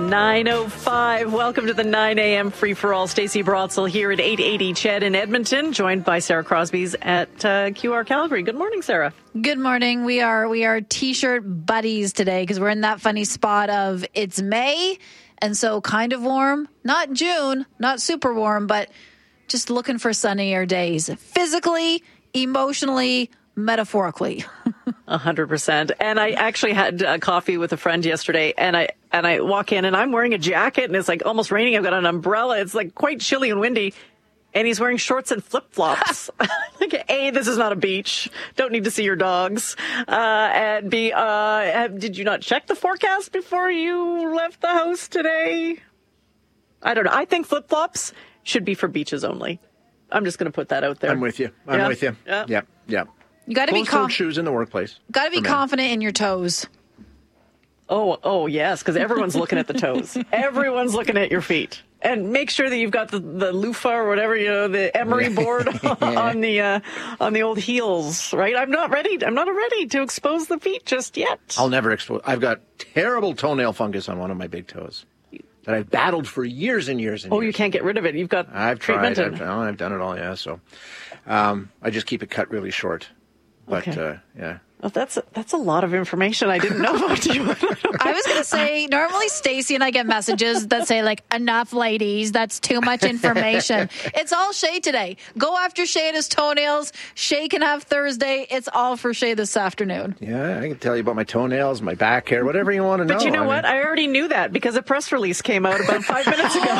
9:05. Welcome to the 9 a.m. free-for-all. Stacey Brotzel here at 880 Ched in Edmonton, joined by Sarah Crosby's at QR Calgary. Good morning, Sarah. Good morning. We are T-shirt buddies today because we're in that funny spot of it's May, and so kind of warm. Not June, not super warm, but just looking for sunnier days. Physically, emotionally, metaphorically. 100%. And I actually had coffee with a friend yesterday, and I walk in and I'm wearing a jacket and it's like almost raining. I've got an umbrella. It's like quite chilly and windy. And he's wearing shorts and flip-flops. Like, A, this is not a beach. Don't need to see your dogs. And B, did you not check the forecast before you left the house today? I don't know. I think flip-flops should be for beaches only. I'm just going to put that out there. I'm with you. I'm with you. Yeah. Yeah. You got to be confident. Shoes in the workplace. Got to be confident in your toes. Oh, yes, because everyone's looking at the toes. Everyone's looking at your feet. And make sure that you've got the loofah or whatever, the emery board on the old heels, right? I'm not ready to expose the feet just yet. I'll never expose. I've got terrible toenail fungus on one of my big toes that I've battled for years and years and years. Oh, you can't get rid of it. You've got treatment. I've done it all, yeah. So I just keep it cut really short. But, yeah. Well, that's a lot of information I didn't know about you. I was going to say, normally Stacey and I get messages that say, like, enough, ladies. That's too much information. It's all Shay today. Go after Shay and his toenails. Shay can have Thursday. It's all for Shay this afternoon. Yeah, I can tell you about my toenails, my back hair, whatever you want to know. But you know what? I already knew that because a press release came out about 5 minutes ago.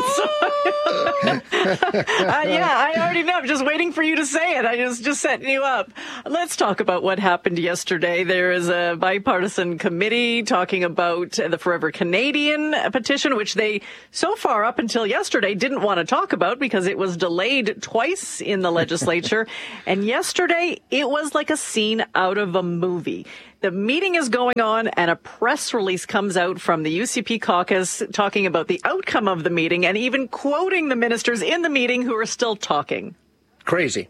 I already know. I'm just waiting for you to say it. I just setting you up. Let's talk about what happened yesterday. There is a bipartisan committee talking about the Forever Canadian petition, which they, so far up until yesterday, didn't want to talk about because it was delayed twice in the legislature. And yesterday, it was like a scene out of a movie. The meeting is going on and a press release comes out from the UCP caucus talking about the outcome of the meeting and even quoting the ministers in the meeting who are still talking. Crazy.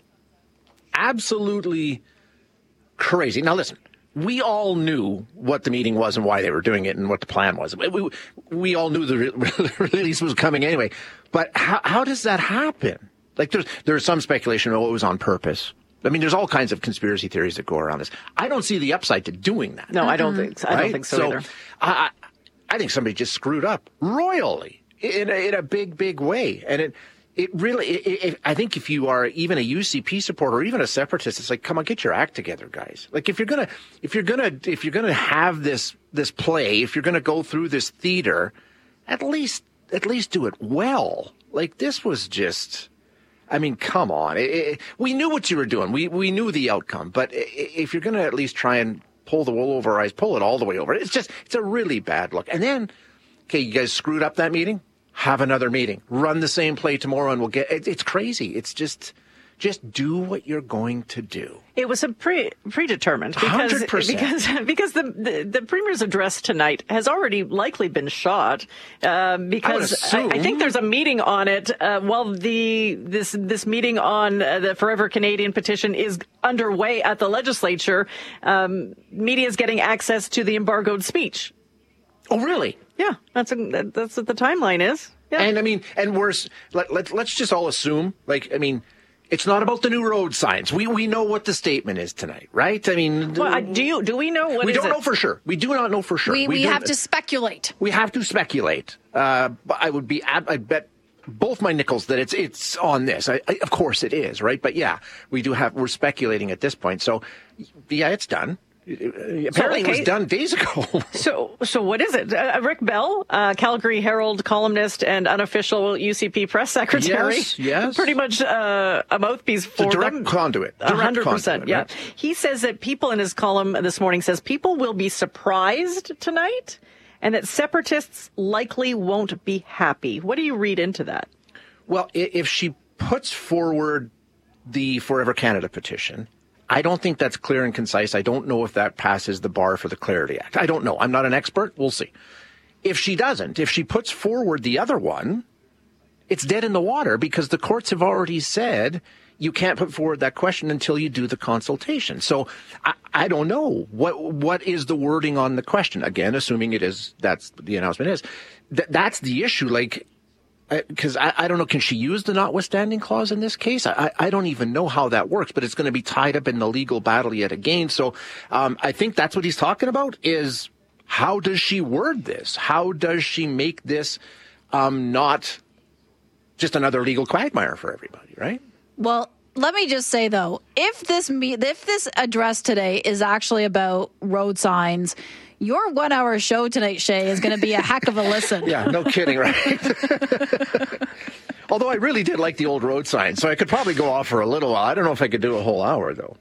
Absolutely crazy. Now, listen, we all knew what the meeting was and why they were doing it and what the plan was. We all knew the release was coming anyway. But how does that happen? Like, there's some speculation, it was on purpose. I mean, there's all kinds of conspiracy theories that go around this. I don't see the upside to doing that. No, I don't think so. I don't think so either. I think somebody just screwed up royally in a big, big way. And it really, I think if you are even a UCP supporter or even a separatist, it's like, come on, get your act together, guys. Like, if you're gonna have this play, if you're gonna go through this theater, at least do it well. Like, this was just, I mean, come on. We knew what you were doing. We knew the outcome. But if you're gonna at least try and pull the wool over our eyes, pull it all the way over. It's a really bad look. And then, okay, you guys screwed up that meeting. Have another meeting. Run the same play tomorrow, and we'll get. It's crazy. It's just do what you're going to do. It was a predetermined because 100%. because the premier's address tonight has already likely been shot because I think there's a meeting on it while this meeting on the Forever Canadian petition is underway at the legislature. Media is getting access to the embargoed speech. Oh, really? Yeah, that's what the timeline is. Yeah. And I mean, and worse, let's just all assume, like, I mean, it's not about the new road signs. We know what the statement is tonight, right? I mean, do we know what? We don't know for sure. We do not know for sure. We have to speculate. We have to speculate. But I bet both my nickels that it's on this. Of course it is, right? But yeah, we're speculating at this point. So yeah, it's done. Apparently it was done days ago. So what is it? Rick Bell, Calgary Herald columnist and unofficial UCP press secretary. Yes. Pretty much a mouthpiece for it's a direct them. Conduit. 100%. Yeah. Right? He says that people in his column this morning says people will be surprised tonight and that separatists likely won't be happy. What do you read into that? Well, if she puts forward the Forever Canada petition, I don't think that's clear and concise. I don't know if that passes the bar for the Clarity Act. I don't know. I'm not an expert. We'll see. If she doesn't, if she puts forward the other one, it's dead in the water because the courts have already said you can't put forward that question until you do the consultation. So I don't know what is the wording on the question. Again, assuming that's the announcement is. That's the issue. Like, because I don't know, can she use the notwithstanding clause in this case? I don't even know how that works, but it's going to be tied up in the legal battle yet again. So I think that's what he's talking about is how does she word this? How does she make this not just another legal quagmire for everybody, right? Well, let me just say, though, if this address today is actually about road signs, your 1 hour show tonight, Shay, is going to be a heck of a listen. Yeah, no kidding, right? Although I really did like the old road signs, so I could probably go off for a little while. I don't know if I could do a whole hour, though.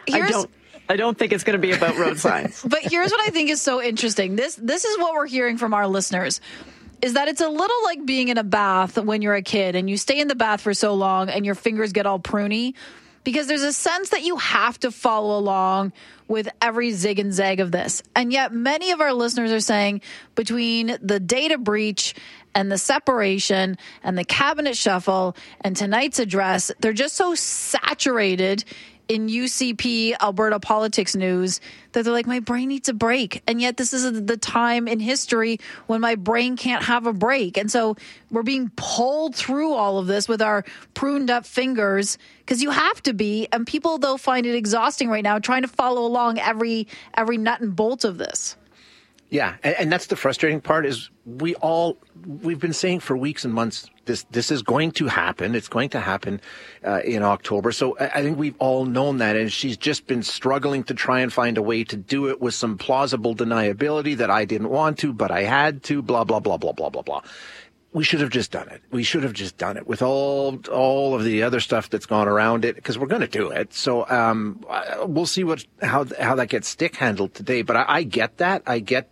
I don't think it's going to be about road signs. But here's what I think is so interesting. This is what we're hearing from our listeners. Is that it's a little like being in a bath when you're a kid and you stay in the bath for so long and your fingers get all pruny because there's a sense that you have to follow along with every zig and zag of this. And yet many of our listeners are saying between the data breach and the separation and the cabinet shuffle and tonight's address, they're just so saturated in UCP Alberta politics news that they're like, my brain needs a break. And yet this is the time in history when my brain can't have a break. And so we're being pulled through all of this with our pruned up fingers because you have to be. And people, though, find it exhausting right now trying to follow along every nut and bolt of this. Yeah, and that's the frustrating part is we've been saying for weeks and months this is going to happen. It's going to happen in October. So I think we've all known that, and she's just been struggling to try and find a way to do it with some plausible deniability that I didn't want to, but I had to, blah, blah, blah, blah, blah, blah, blah. We should have just done it. We should have just done it with all of the other stuff that's gone around it because we're going to do it. So we'll see how that gets stick handled today. But I get that.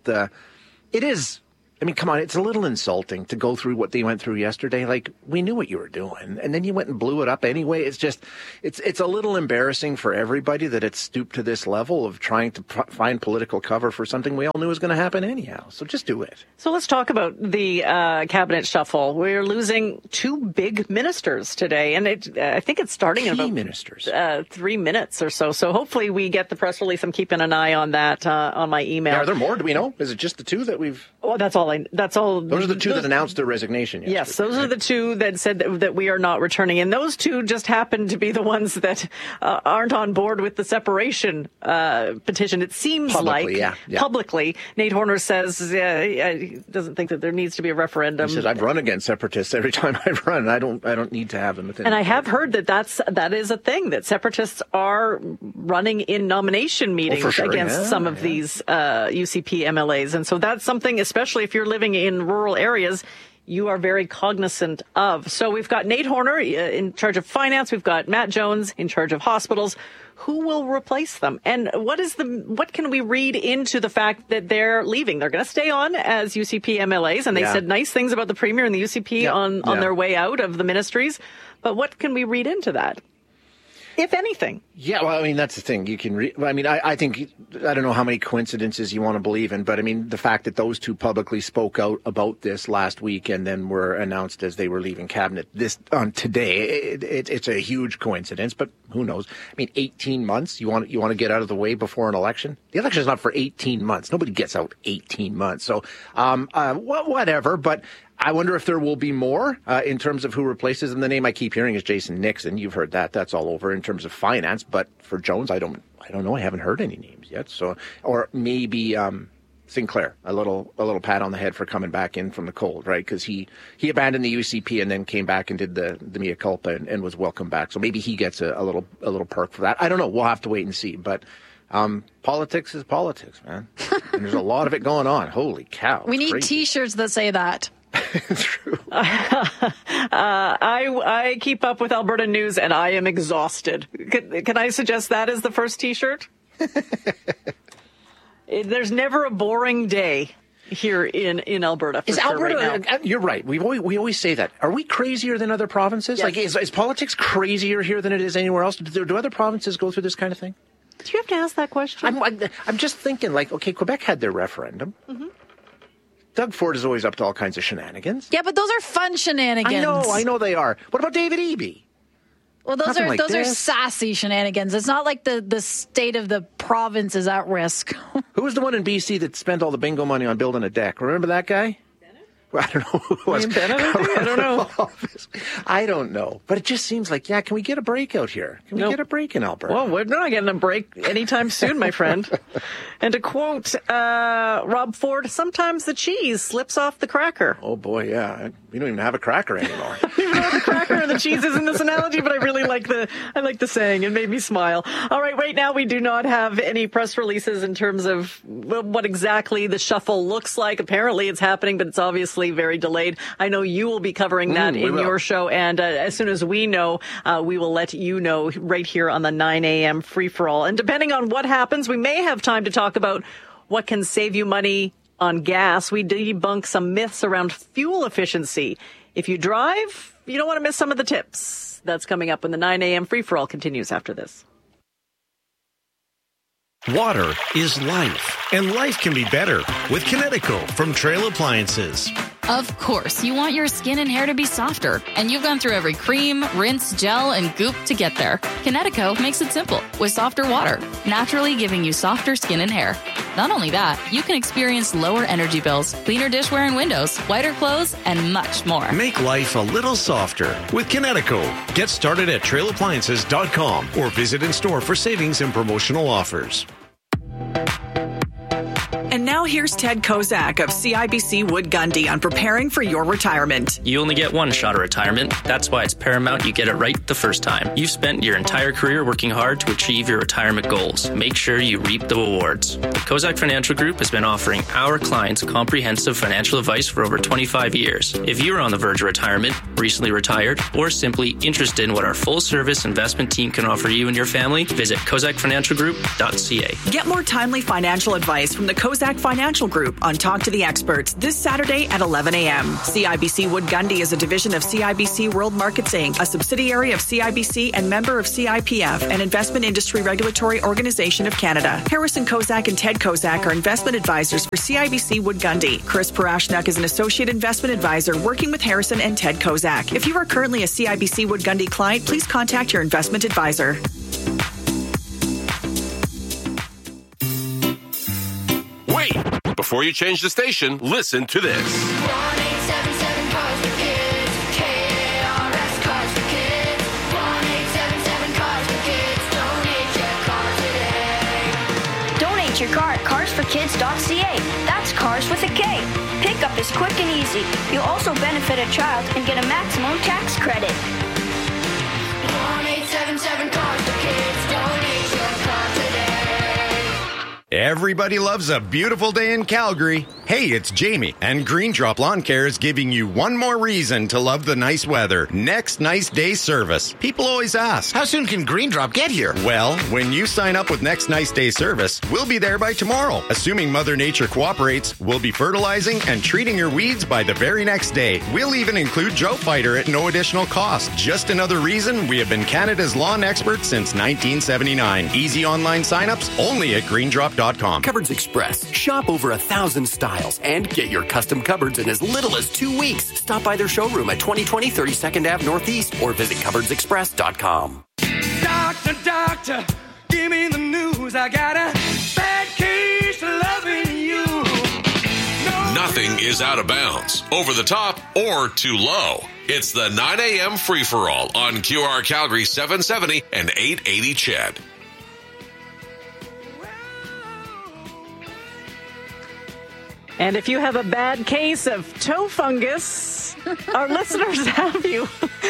It is. I mean, come on, it's a little insulting to go through what they went through yesterday. Like, we knew what you were doing, and then you went and blew it up anyway. It's just, it's a little embarrassing for everybody that it's stooped to this level of trying to find political cover for something we all knew was going to happen anyhow. So just do it. So let's talk about the cabinet shuffle. We're losing two big ministers today, and I think it's starting in about ministers. 3 minutes or so. So hopefully we get the press release. I'm keeping an eye on that on my email. Yeah, are there more? Do we know? Is it just the two that we've? Well, that's all. Those are the two that announced their resignation yesterday. Yes, those are the two that said that we are not returning. And those two just happen to be the ones that aren't on board with the separation petition. It seems publicly, like publicly, Nate Horner says he doesn't think that there needs to be a referendum. He says, I've run against separatists every time I've run. I don't need to have them. And I have heard that is a thing, that separatists are running in nomination meetings against some of these UCP MLAs. And so that's something, especially if you're living in rural areas, you are very cognizant of. So we've got Nate Horner in charge of finance. We've got Matt Jones in charge of hospitals. Who will replace them? And what can we read into the fact that they're leaving? They're going to stay on as UCP MLAs, and they said nice things about the Premier and the UCP on their way out of the ministries. But what can we read into that, if anything? Yeah, well, I mean, that's the thing. You can read. I mean, I think, I don't know how many coincidences you want to believe in, but I mean, the fact that those two publicly spoke out about this last week and then were announced as they were leaving cabinet today, it's a huge coincidence, but who knows? I mean, 18 months, you want to get out of the way before an election? The election is not for 18 months. Nobody gets out 18 months. So, whatever, but I wonder if there will be more in terms of who replaces him. The name I keep hearing is Jason Nixon. You've heard that. That's all over in terms of finance. But for Jones, I don't know. I haven't heard any names yet. So, or maybe Sinclair. A little pat on the head for coming back in from the cold, right? Because he abandoned the UCP and then came back and did the mea culpa and was welcome back. So maybe he gets a little perk for that. I don't know. We'll have to wait and see. But politics is politics, man. And there's a lot of it going on. Holy cow! We need T-shirts that say that. True. I keep up with Alberta news and I am exhausted. Can I suggest that as the first T-shirt? There's never a boring day here in Alberta. Is Alberta? Right, you're right. We always say that. Are we crazier than other provinces? Yes. Like, is politics crazier here than it is anywhere else? Do other provinces go through this kind of thing? Do you have to ask that question? I'm just thinking, like, okay, Quebec had their referendum. Mm-hmm. Doug Ford is always up to all kinds of shenanigans. Yeah, but those are fun shenanigans. I know they are. What about David Eby? Well, those Nothing are like those are this. sassy shenanigans. It's not like the state of the province is at risk. Who was the one in BC that spent all the bingo money on building a deck? Remember that guy? Well, I don't know who it was. Bennett, I don't know. I don't know. But it just seems like, can we get a break out here? Can we Nope. get a break in Alberta? Well, we're not getting a break anytime soon, my friend. And to quote Rob Ford, sometimes the cheese slips off the cracker. Oh, boy, yeah. We don't even have a cracker anymore. I don't even know what the cracker and the cheese is in this analogy, but I really like the saying. It made me smile. All right, right now we do not have any press releases in terms of what exactly the shuffle looks like. Apparently it's happening, but it's obviously very delayed. I know you will be covering that in your show, and as soon as we know, we will let you know right here on the 9 a.m. free-for-all. And depending on what happens, we may have time to talk about what can save you money on gas. We debunk some myths around fuel efficiency. If you drive, you don't want to miss some of the tips. That's coming up when the 9 a.m. free-for-all continues after this. Water is life, and life can be better with Kinetico from Trail Appliances. Of course, you want your skin and hair to be softer, and you've gone through every cream, rinse, gel, and goop to get there. Kinetico makes it simple with softer water, naturally giving you softer skin and hair. Not only that, you can experience lower energy bills, cleaner dishware and windows, whiter clothes, and much more. Make life a little softer with Kinetico. Get started at trailappliances.com or visit in store for savings and promotional offers. And now here's Ted Kozak of CIBC Wood Gundy on preparing for your retirement. You only get one shot at retirement. That's why it's paramount you get it right the first time. You've spent your entire career working hard to achieve your retirement goals. Make sure you reap the rewards. The Kozak Financial Group has been offering our clients comprehensive financial advice for over 25 years. If you're on the verge of retirement, recently retired, or simply interested in what our full-service investment team can offer you and your family, visit kozakfinancialgroup.ca. Get more timely financial advice from the Kozak Financial Group on Talk to the Experts this Saturday at 11 a.m. CIBC Wood Gundy is a division of CIBC World Markets Inc., a subsidiary of CIBC and member of CIPF, an investment industry regulatory organization of Canada. Harrison Kozak and Ted Kozak are investment advisors for CIBC Wood Gundy. Chris Parashnuk is an associate investment advisor working with Harrison and Ted Kozak. If you are currently a CIBC Wood Gundy client, please contact your investment advisor. Wait! Before you change the station, listen to this. 1-877 Cars for Kids. KARS Cars for Kids. 1-877 Cars for Kids. Donate your car today. Donate your car at carsforkids.ca. That's cars with a K. Pickup is quick and easy. You'll also benefit a child and get a maximum tax credit. 1-877 Cars for Kids. Donate your car today. Everybody loves a beautiful day in Calgary. Hey, it's Jamie, and Green Drop Lawn Care is giving you one more reason to love the nice weather. Next Nice Day service. People always ask, How soon can Green Drop get here? well, when you sign up with Next Nice Day service, we'll be there by tomorrow. Assuming Mother Nature cooperates, we'll be fertilizing and treating your weeds by the very next day. We'll even include Drought Fighter at no additional cost. Just another reason we have been Canada's lawn expert since 1979. Easy online signups only at greendrop.com. Cupboards Express. Shop over 1,000 styles and get your custom cupboards in as little as 2 weeks. Stop by their showroom at 2020 32nd Ave Northeast or visit cupboardsexpress.com. Doctor, give me the news. I got a bad case of loving you. Nothing is out of bounds, over the top, or too low. It's the 9 a.m. free-for-all on QR Calgary 770 and 880 CHED. And if you have a bad case of toe fungus, our listeners have you.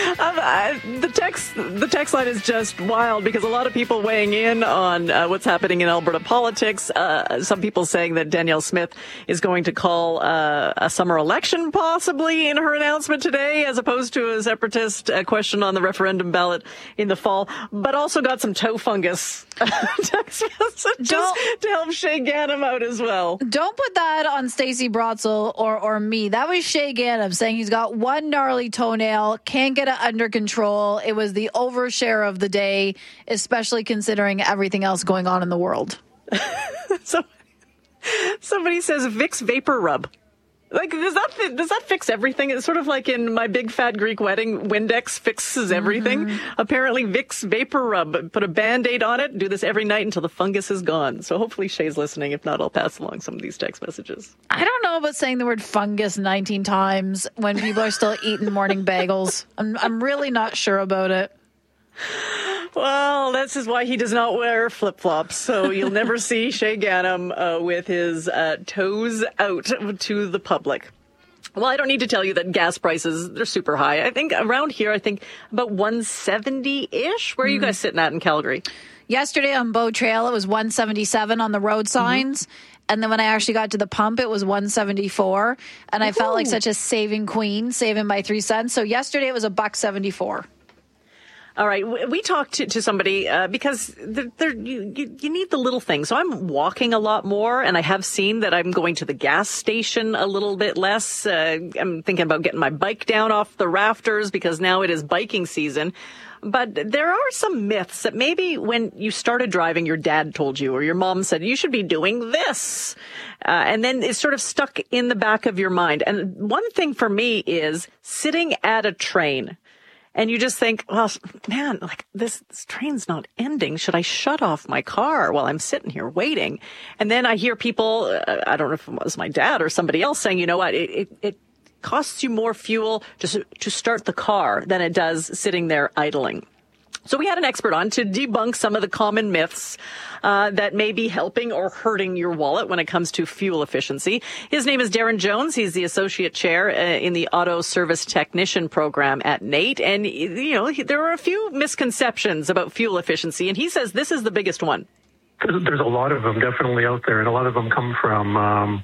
The text line is just wild because a lot of people weighing in on what's happening in Alberta politics. Some people saying that Danielle Smith is going to call a summer election possibly in her announcement today, as opposed to a separatist question on the referendum ballot in the fall. But also got some toe fungus text messages to help Shay Ganem out as well. Don't put that on Stacey Brotzel or me. That was Shay Ganem saying he's got one gnarly toenail, can't get it under control. It was the overshare of the day, especially considering everything else going on in the world. So somebody says Vicks Vapor Rub. Like, does that fix everything? It's sort of like in My Big Fat Greek Wedding, Windex fixes everything. Apparently, Vicks Vapor Rub, put a Band-Aid on it, do this every night until the fungus is gone. So hopefully Shay's listening. If not, I'll pass along some of these text messages. I don't know about saying the word fungus 19 times when people are still eating morning bagels. I'm really not sure about it. Well, this is why he does not wear flip-flops. So you'll never see Shay Ganem with his toes out to the public. Well, I don't need to tell you that gas prices, they're super high. I think around here, about 170-ish. Where are you guys sitting at in Calgary? Yesterday on Bow Trail, it was 177 on the road signs. And then when I actually got to the pump, it was 174. And I felt like such a saving queen, saving by 3 cents. So yesterday it was $1.74. All right. We talked to somebody because you need the little things. So I'm walking a lot more, and I have seen that I'm going to the gas station a little bit less. I'm thinking about getting my bike down off the rafters because now it is biking season. But there are some myths that maybe when you started driving, your dad told you or your mom said, you should be doing this. And then it's sort of stuck in the back of your mind. And one thing for me is sitting at a train. And you just think, well, man, like this train's not ending. Should I shut off my car while I'm sitting here waiting? And then I hear people, I don't know if it was my dad or somebody else saying, you know what, it costs you more fuel just to start the car than it does sitting there idling. So we had an expert on to debunk some of the common myths that may be helping or hurting your wallet when it comes to fuel efficiency. His name is Darren Jones. He's the associate chair in the auto service technician program at NATE. And, you know, there are a few misconceptions about fuel efficiency, and he says this is the biggest one. There's a lot of them definitely out there, and a lot of them come from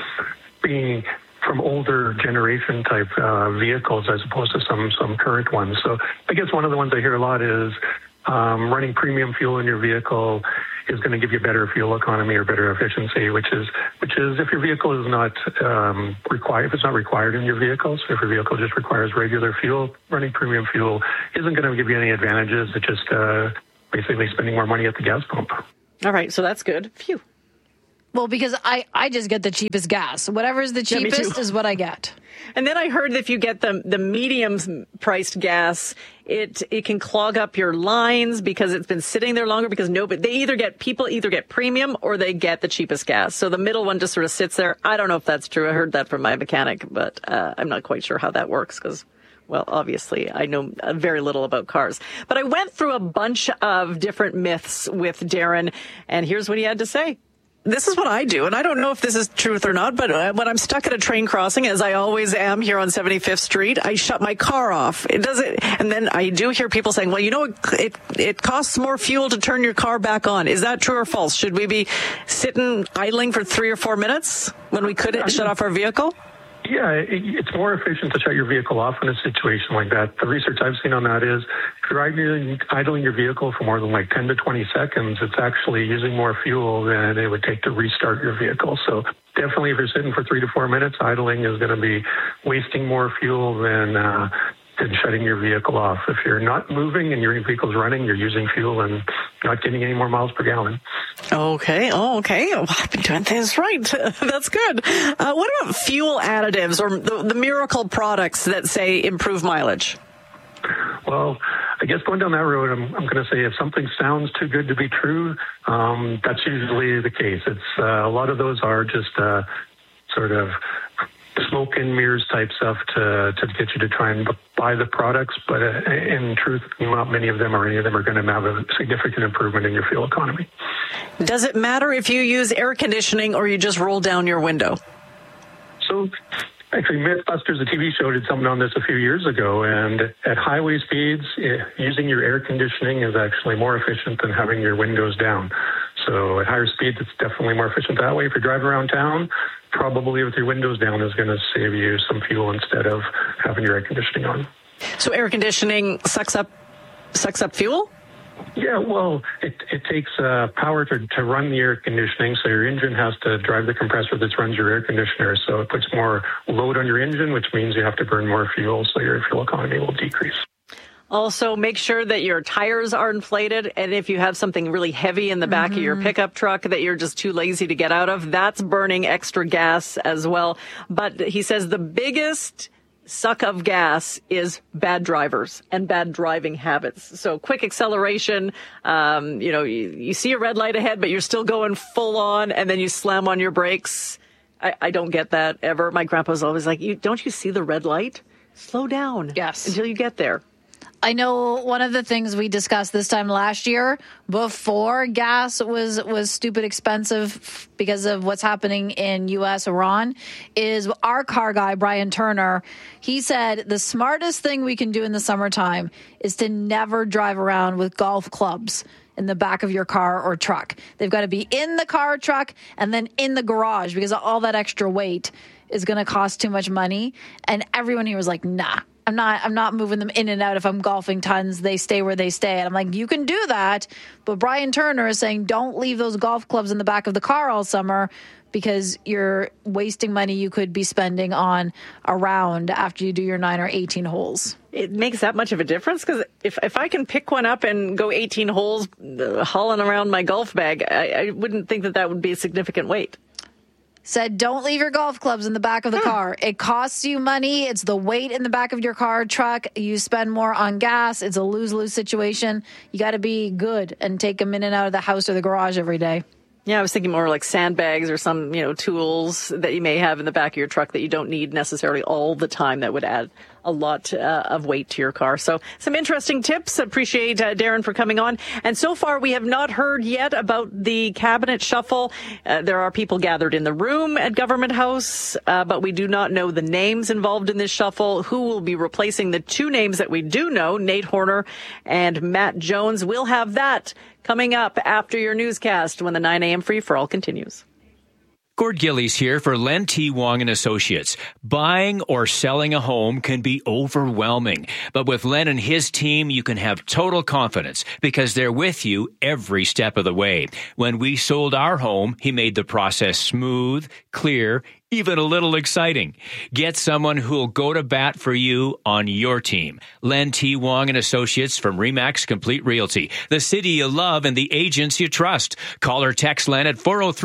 being from older generation type vehicles as opposed to some current ones. So I guess one of the ones I hear a lot is running premium fuel in your vehicle is going to give you better fuel economy or better efficiency, which is if your vehicle is not required, if it's not required in your vehicle, so if your vehicle just requires regular fuel, running premium fuel isn't going to give you any advantages. It's just basically spending more money at the gas pump. All right, so that's good. Phew. Well, because I just get the cheapest gas. Whatever is the cheapest is what I get. And then I heard that if you get the medium-priced gas, it can clog up your lines because it's been sitting there longer because people either get premium or they get the cheapest gas. So the middle one just sort of sits there. I don't know if that's true. I heard that from my mechanic, but I'm not quite sure how that works because, well, obviously I know very little about cars. But I went through a bunch of different myths with Darren, and here's what he had to say. This is what I do, and I don't know if this is truth or not, but when I'm stuck at a train crossing, as I always am here on 75th Street, I shut my car off. And then I do hear people saying, well, you know, it costs more fuel to turn your car back on. Is that true or false? Should we be sitting idling for 3 or 4 minutes when we could shut off our vehicle? Yeah, it's more efficient to shut your vehicle off in a situation like that. The research I've seen on that is if you're idling your vehicle for more than like 10 to 20 seconds, it's actually using more fuel than it would take to restart your vehicle. So definitely if you're sitting for 3 to 4 minutes, idling is going to be wasting more fuel than shutting your vehicle off. If you're not moving and your vehicle's running, you're using fuel and not getting any more miles per gallon. Okay. Oh, okay. Well, I've been doing things right. That's good. What about fuel additives or the miracle products that say improve mileage? Well, I guess going down that road, I'm going to say if something sounds too good to be true, that's usually the case. It's a lot of those are just sort of smoke and mirrors type stuff to get you to try and buy the products. But in truth, not many of them or any of them are going to have a significant improvement in your fuel economy. Does it matter if you use air conditioning or you just roll down your window? So actually, Mythbusters, the TV show, did something on this a few years ago. And at highway speeds, using your air conditioning is actually more efficient than having your windows down. So at higher speeds, it's definitely more efficient that way. If you're driving around town, probably with your windows down is going to save you some fuel instead of having your air conditioning on. So air conditioning sucks up fuel? Yeah, well, it takes power to run the air conditioning, so your engine has to drive the compressor that runs your air conditioner. So it puts more load on your engine, which means you have to burn more fuel, so your fuel economy will decrease. Also, make sure that your tires are inflated. And if you have something really heavy in the back of your pickup truck that you're just too lazy to get out of, that's burning extra gas as well. But he says the biggest suck of gas is bad drivers and bad driving habits. So quick acceleration, you see a red light ahead, but you're still going full on, and then you slam on your brakes. I don't get that ever. My grandpa's always like, don't you see the red light? Slow down. Yes. Until you get there. I know one of the things we discussed this time last year, before gas was stupid expensive because of what's happening in U.S., Iran, is our car guy, Brian Turner. He said the smartest thing we can do in the summertime is to never drive around with golf clubs in the back of your car or truck. They've got to be in the car or truck and then in the garage because all that extra weight is going to cost too much money. And everyone here was like, nah. I'm not moving them in and out. If I'm golfing tons, they stay where they stay. And I'm like, you can do that. But Brian Turner is saying, don't leave those golf clubs in the back of the car all summer because you're wasting money you could be spending on a round after you do your 9 or 18 holes. It makes that much of a difference? Because if I can pick one up and go 18 holes hauling around my golf bag, I wouldn't think that would be a significant weight. Said, don't leave your golf clubs in the back of the car. It costs you money. It's the weight in the back of your car, truck. You spend more on gas. It's a lose-lose situation. You got to be good and take them in and out of the house or the garage every day. Yeah, I was thinking more like sandbags or some, tools that you may have in the back of your truck that you don't need necessarily all the time. That would add a lot of weight to your car. So some interesting tips. Appreciate Darren for coming on. And so far, we have not heard yet about the cabinet shuffle. There are people gathered in the room at Government House, but we do not know the names involved in this shuffle. Who will be replacing the two names that we do know, Nate Horner and Matt Jones? We'll have that coming up after your newscast when the 9 a.m. free-for-all continues. Gord Gillies here for Len T. Wong and Associates. Buying or selling a home can be overwhelming, but with Len and his team, you can have total confidence because they're with you every step of the way. When we sold our home, he made the process smooth, clear, even a little exciting. Get someone who'll go to bat for you on your team. Len T. Wong and Associates from RE/MAX Complete Realty. The city you love and the agents you trust. Call or text Len at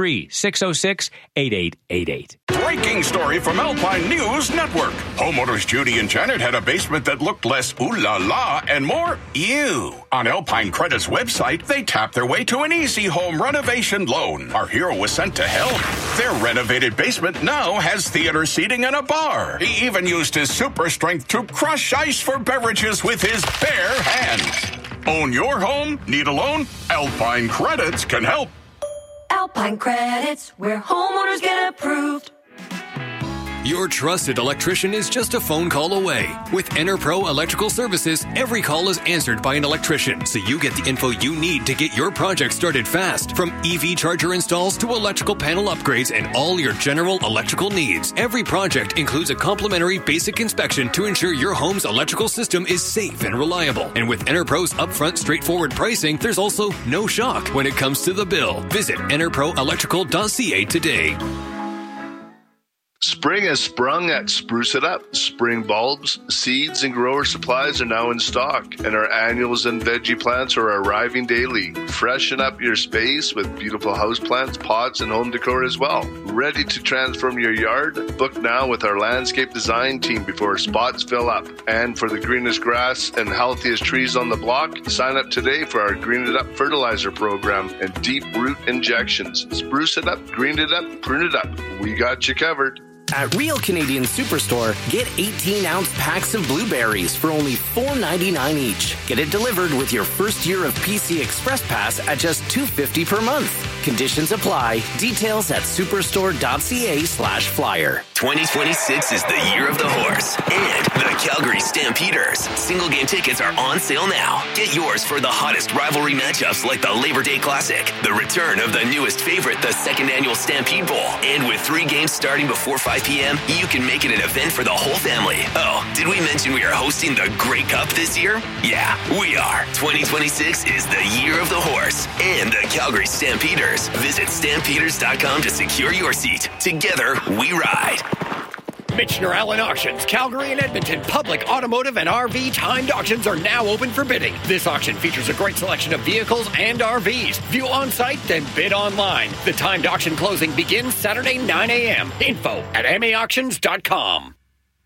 403-606-8888. Breaking story from Alpine News Network. Homeowners Judy and Janet had a basement that looked less ooh la la and more ew. On Alpine Credit's website, they tapped their way to an easy home renovation loan. Our hero was sent to help. Their renovated basement now has theater seating and a bar. He even used his super strength to crush ice for beverages with his bare hands. Own your home? Need a loan? Alpine Credits can help. Alpine Credits, where homeowners get approved. Your trusted electrician is just a phone call away. With EnerPro Electrical Services, every call is answered by an electrician, so you get the info you need to get your project started fast. From EV charger installs to electrical panel upgrades and all your general electrical needs. Every project includes a complimentary basic inspection to ensure your home's electrical system is safe and reliable. And with EnerPro's upfront straightforward pricing, there's also no shock when it comes to the bill. Visit enerproelectrical.ca today. Spring has sprung at Spruce It Up. Spring bulbs, seeds, and grower supplies are now in stock, and our annuals and veggie plants are arriving daily. Freshen up your space with beautiful houseplants, pots, and home decor as well. Ready to transform your yard? Book now with our landscape design team before spots fill up. And for the greenest grass and healthiest trees on the block, sign up today for our Green It Up fertilizer program and deep root injections. Spruce it up, green it up, prune it up. We got you covered. At Real Canadian Superstore, get 18-ounce packs of blueberries for only $4.99 each. Get it delivered with your first year of PC Express Pass at just $2.50 per month. Conditions apply. Details at superstore.ca/flyer. 2026 is the year of the horse and the Calgary Stampeders. Single game tickets are on sale now. Get yours for the hottest rivalry matchups like the Labor Day Classic, the return of the newest favorite, the second annual Stampede Bowl, and with 3 games starting before 5 p.m., you can make it an event for the whole family. Oh, did we mention we are hosting the Grey Cup this year? Yeah, we are. 2026 is the year of the horse and the Calgary Stampeders. Visit stampeders.com to secure your seat. Together, we ride. Michener Allen Auctions, Calgary and Edmonton public automotive and RV timed auctions are now open for bidding. This auction features a great selection of vehicles and RVs. View on site, then bid online. The timed auction closing begins Saturday 9 a.m. Info at maauctions.com.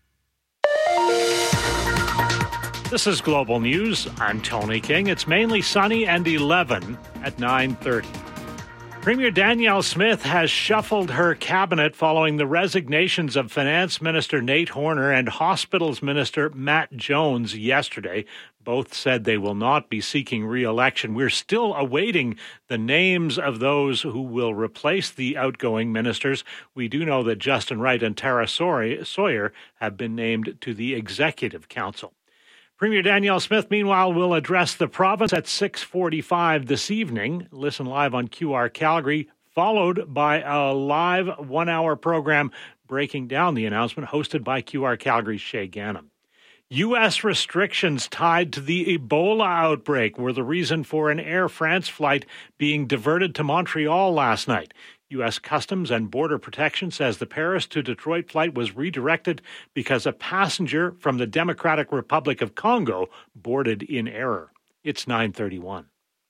This is Global News. I'm Tony King. It's mainly sunny and 11 at 9:30. Premier Danielle Smith has shuffled her cabinet following the resignations of Finance Minister Nate Horner and Hospitals Minister Matt Jones yesterday. Both said they will not be seeking re-election. We're still awaiting the names of those who will replace the outgoing ministers. We do know that Justin Wright and Tara Sawyer have been named to the Executive Council. Premier Danielle Smith, meanwhile, will address the province at 6:45 this evening. Listen live on QR Calgary, followed by a live one-hour program breaking down the announcement hosted by QR Calgary's Shay Gannon. U.S. restrictions tied to the Ebola outbreak were the reason for an Air France flight being diverted to Montreal last night. U.S. Customs and Border Protection says the Paris to Detroit flight was redirected because a passenger from the Democratic Republic of Congo boarded in error. It's 9:31.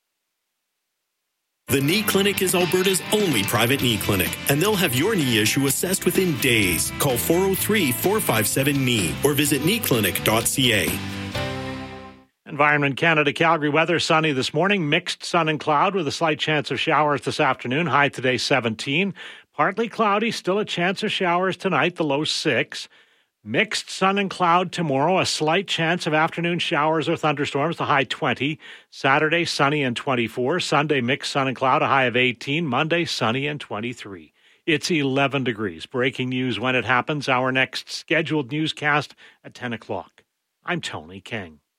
The Knee Clinic is Alberta's only private knee clinic, and they'll have your knee issue assessed within days. Call 403-457-KNEE or visit kneeclinic.ca. Environment Canada, Calgary weather, sunny this morning, mixed sun and cloud with a slight chance of showers this afternoon. High today 17. Partly cloudy, still a chance of showers tonight, the low 6. Mixed sun and cloud tomorrow, a slight chance of afternoon showers or thunderstorms, the high 20. Saturday, sunny and 24. Sunday, mixed sun and cloud, a high of 18. Monday, sunny and 23. It's 11 degrees. Breaking news when it happens. Our next scheduled newscast at 10 o'clock. I'm Tony King.